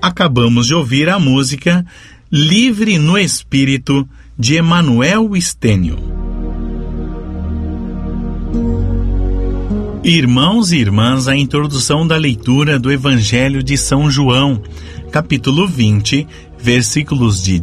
Acabamos de ouvir a música Livre no Espírito, de Emanuel Stênio. Irmãos e irmãs, a introdução da leitura do Evangelho de São João, capítulo 20, versículos de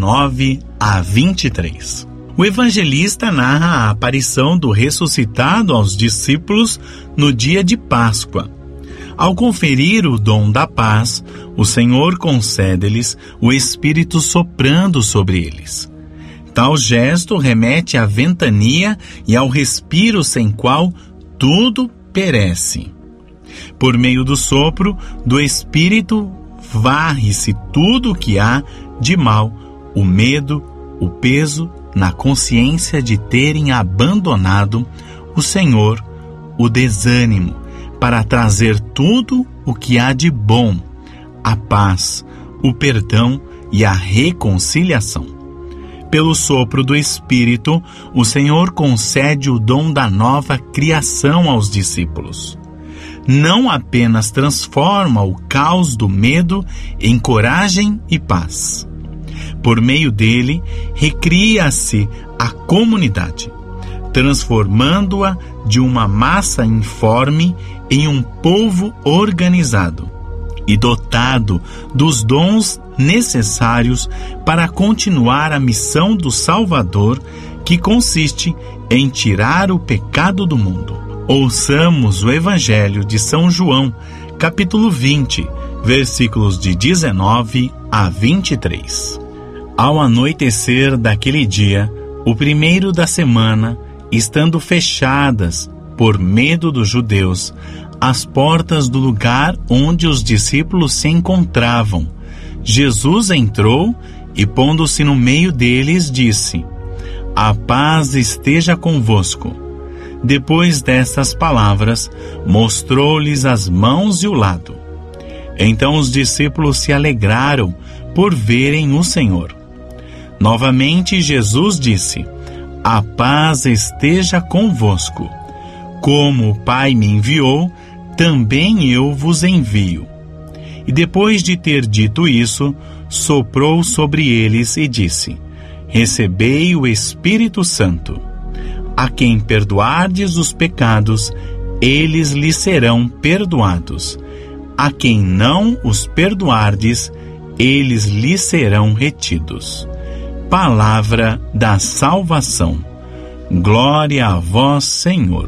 19 a 23. O evangelista narra a aparição do ressuscitado aos discípulos no dia de Páscoa. Ao conferir o dom da paz, o Senhor concede-lhes o Espírito soprando sobre eles. Tal gesto remete à ventania e ao respiro sem qual tudo perece. Por meio do sopro do Espírito, varre-se tudo o que há de mal, o medo, o peso, na consciência de terem abandonado o Senhor, o desânimo, para trazer tudo o que há de bom, a paz, o perdão e a reconciliação. Pelo sopro do Espírito, o Senhor concede o dom da nova criação aos discípulos. Não apenas transforma o caos do medo em coragem e paz. Por meio dele, recria-se a comunidade, transformando-a de uma massa informe em um povo organizado e dotado dos dons necessários para continuar a missão do Salvador, que consiste em tirar o pecado do mundo. Ouçamos o Evangelho de São João, capítulo 20, versículos de 19 a 23. Ao anoitecer daquele dia, o primeiro da semana, estando fechadas, por medo dos judeus, as portas do lugar onde os discípulos se encontravam, Jesus entrou e, pondo-se no meio deles, disse: "A paz esteja convosco." Depois destas palavras, mostrou-lhes as mãos e o lado. Então os discípulos se alegraram por verem o Senhor. Novamente Jesus disse: "A paz esteja convosco. Como o Pai me enviou, também eu vos envio." E depois de ter dito isso, soprou sobre eles e disse: "Recebei o Espírito Santo. A quem perdoardes os pecados, eles lhes serão perdoados. A quem não os perdoardes, eles lhes serão retidos." Palavra da salvação. Glória a vós, Senhor.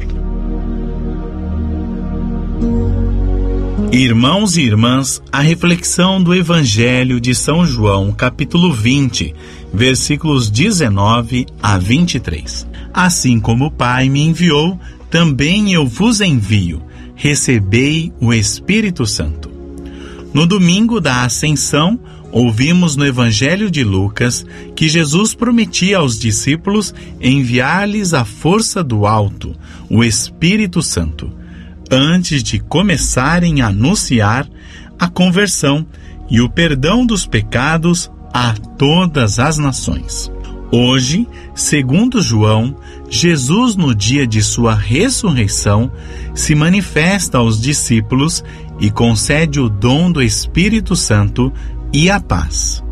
Irmãos e irmãs, a reflexão do Evangelho de São João, capítulo 20, versículos 19 a 23. Assim como o Pai me enviou, também eu vos envio. Recebei o Espírito Santo. No domingo da Ascensão, ouvimos no Evangelho de Lucas que Jesus prometia aos discípulos enviar-lhes a força do alto, o Espírito Santo, antes de começarem a anunciar a conversão e o perdão dos pecados a todas as nações. Hoje, segundo João, Jesus, no dia de sua ressurreição, se manifesta aos discípulos e concede o dom do Espírito Santo e a paz.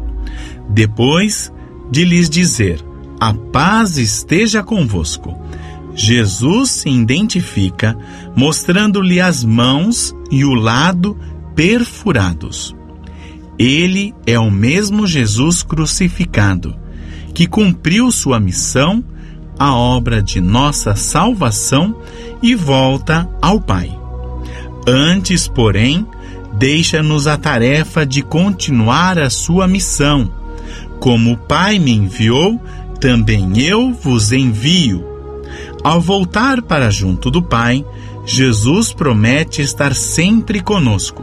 Depois de lhes dizer: "A paz esteja convosco", Jesus se identifica mostrando-lhe as mãos e o lado perfurados. Ele é o mesmo Jesus crucificado, que cumpriu sua missão, a obra de nossa salvação, e volta ao Pai. Antes, porém, deixa-nos a tarefa de continuar a sua missão. Como o Pai me enviou, também eu vos envio. Ao voltar para junto do Pai, Jesus promete estar sempre conosco.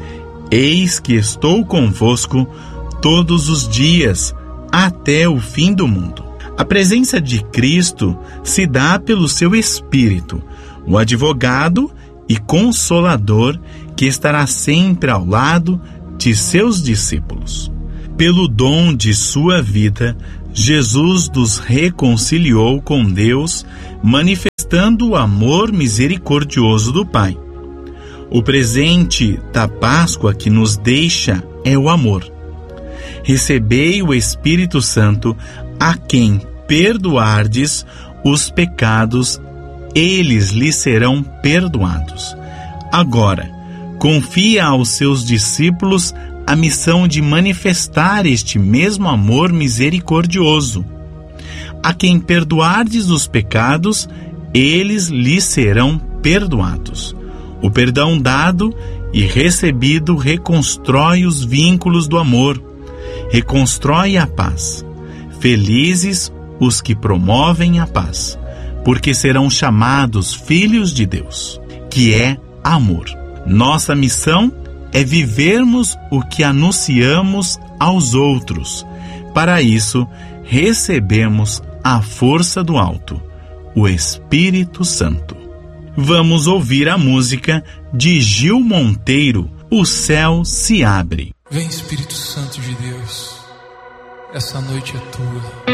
Eis que estou convosco todos os dias, até o fim do mundo. A presença de Cristo se dá pelo seu Espírito, o advogado e consolador que estará sempre ao lado de seus discípulos. Pelo dom de sua vida, Jesus nos reconciliou com Deus, manifestando o amor misericordioso do Pai. O presente da Páscoa que nos deixa é o amor. Recebei o Espírito Santo, a quem perdoardes os pecados, eles lhes serão perdoados. Agora, confia aos seus discípulos a missão de manifestar este mesmo amor misericordioso. A quem perdoardes os pecados, eles lhes serão perdoados. O perdão dado e recebido reconstrói os vínculos do amor, reconstrói a paz. Felizes os que promovem a paz, porque serão chamados filhos de Deus, que é amor. Nossa missão é vivermos o que anunciamos aos outros. Para isso, recebemos a força do alto, o Espírito Santo. Vamos ouvir a música de Gil Monteiro, O Céu se Abre. Vem, Espírito Santo de Deus, essa noite é tua.